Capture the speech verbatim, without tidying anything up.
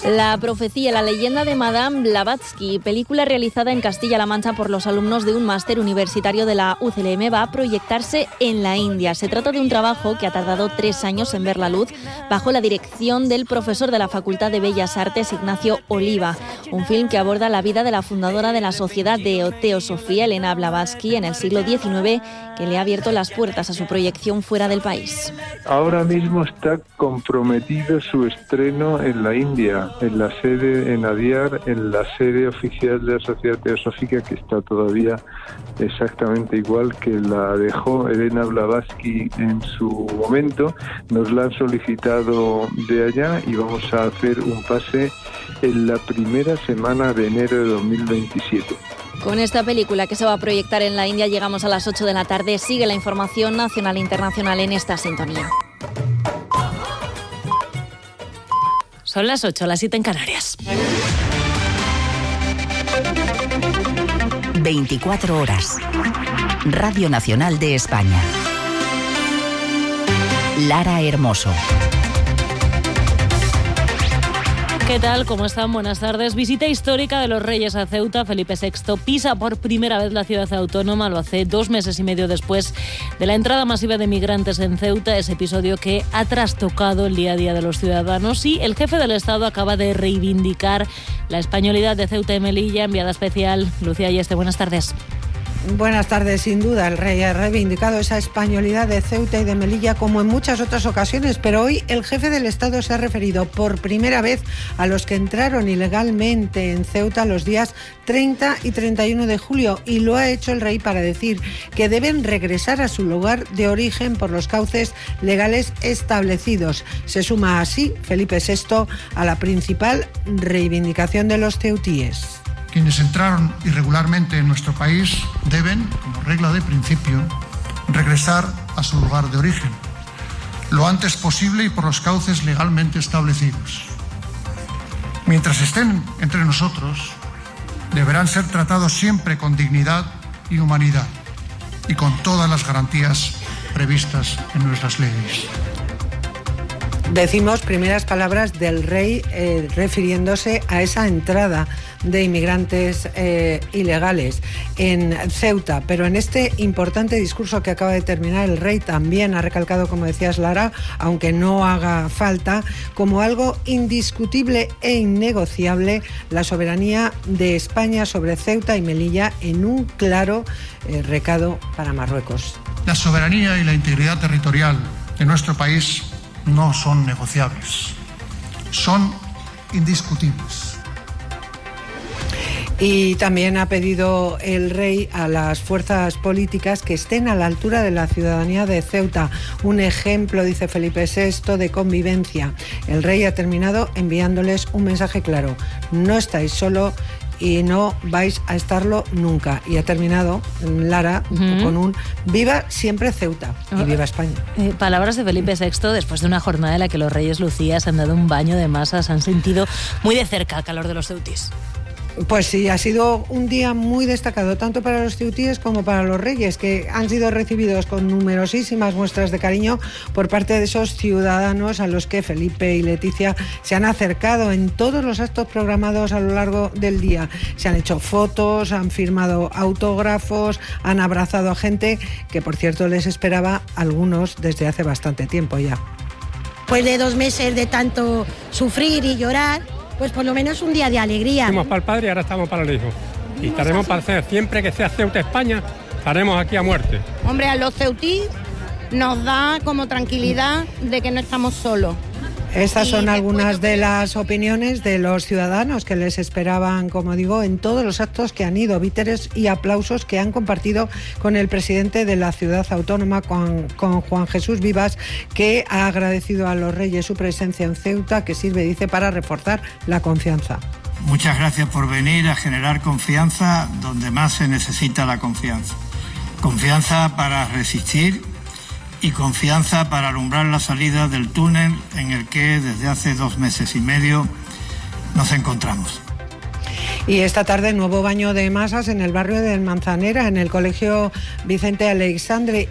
La profecía, la leyenda de Madame Blavatsky, película realizada en Castilla-La Mancha por los alumnos de un máster universitario de la U C L M, va a proyectarse en la India. Se trata de un trabajo que ha tardado tres años en ver la luz bajo la dirección del profesor de la Facultad de Bellas Artes, Ignacio Oliva. Un film que aborda la vida de la fundadora de la Sociedad de Teosofía, Elena Blavatsky, en el siglo diecinueve, que le ha abierto las puertas a su proyección fuera del país. Ahora mismo está comprometido su estreno en la India, en la sede, en Adyar, en la sede oficial de la Sociedad Teosófica, que está todavía exactamente igual que la dejó Elena Blavatsky en su momento. Nos la han solicitado de allá y vamos a hacer un pase en la primera semana de enero de dos mil veintisiete. Con esta película que se va a proyectar en la India llegamos a las ocho de la tarde. Sigue la información nacional e internacional en esta sintonía. Son las ocho, las siete en Canarias. veinticuatro horas. Radio Nacional de España. Lara Hermoso. ¿Qué tal? ¿Cómo están? Buenas tardes. Visita histórica de los Reyes a Ceuta. Felipe sexto pisa por primera vez la ciudad autónoma. Lo hace dos meses y medio después de la entrada masiva de migrantes en Ceuta, ese episodio que ha trastocado el día a día de los ciudadanos. Y el jefe del Estado acaba de reivindicar la españolidad de Ceuta y Melilla. Enviada especial, Lucía Ayeste. Buenas tardes. Buenas tardes. Sin duda, el rey ha reivindicado esa españolidad de Ceuta y de Melilla como en muchas otras ocasiones, pero hoy el jefe del Estado se ha referido por primera vez a los que entraron ilegalmente en Ceuta los días treinta y treinta y uno de julio, y lo ha hecho el rey para decir que deben regresar a su lugar de origen por los cauces legales establecidos. Se suma así Felipe sexto a la principal reivindicación de los ceutíes. Quienes entraron irregularmente en nuestro país deben, como regla de principio, regresar a su lugar de origen, lo antes posible y por los cauces legalmente establecidos. Mientras estén entre nosotros, deberán ser tratados siempre con dignidad y humanidad y con todas las garantías previstas en nuestras leyes. Decimos primeras palabras del rey eh, refiriéndose a esa entrada de inmigrantes eh, ilegales en Ceuta, pero en este importante discurso que acaba de terminar el rey también ha recalcado, como decías Lara, aunque no haga falta, como algo indiscutible e innegociable la soberanía de España sobre Ceuta y Melilla en un claro eh, recado para Marruecos. La soberanía y la integridad territorial de nuestro país no son negociables, son indiscutibles. Y también ha pedido el rey a las fuerzas políticas que estén a la altura de la ciudadanía de Ceuta. Un ejemplo, dice Felipe sexto, de convivencia. El rey ha terminado enviándoles un mensaje claro: no estáis solo y no vais a estarlo nunca. Y ha terminado, Lara, uh-huh. con un viva siempre Ceuta y viva España. Eh, palabras de Felipe sexto después de una jornada en la que los Reyes Lucía se han dado un baño de masas, han sentido muy de cerca el calor de los ceutíes. Pues sí, ha sido un día muy destacado, tanto para los ceutíes como para los reyes, que han sido recibidos con numerosísimas muestras de cariño por parte de esos ciudadanos a los que Felipe y Leticia se han acercado en todos los actos programados a lo largo del día. Se han hecho fotos, han firmado autógrafos, han abrazado a gente que, por cierto, les esperaba algunos desde hace bastante tiempo ya. Pues de dos meses de tanto sufrir y llorar, pues por lo menos un día de alegría. Estamos para el padre y ahora estamos para el hijo. Y estaremos para el C E R. Siempre que sea Ceuta España, estaremos aquí a muerte. Hombre, a los ceutí nos da como tranquilidad de que no estamos solos. Estas son algunas de las opiniones de los ciudadanos que les esperaban, como digo, en todos los actos que han ido, víteres y aplausos que han compartido con el presidente de la ciudad autónoma, con, con Juan Jesús Vivas, que ha agradecido a los reyes su presencia en Ceuta, que sirve, dice, para reforzar la confianza. Muchas gracias por venir a generar confianza donde más se necesita la confianza. Confianza para resistir y confianza para alumbrar la salida del túnel en el que desde hace dos meses y medio nos encontramos. Y esta tarde nuevo baño de masas en el barrio del Manzanera, en el colegio Vicente Aleixandre.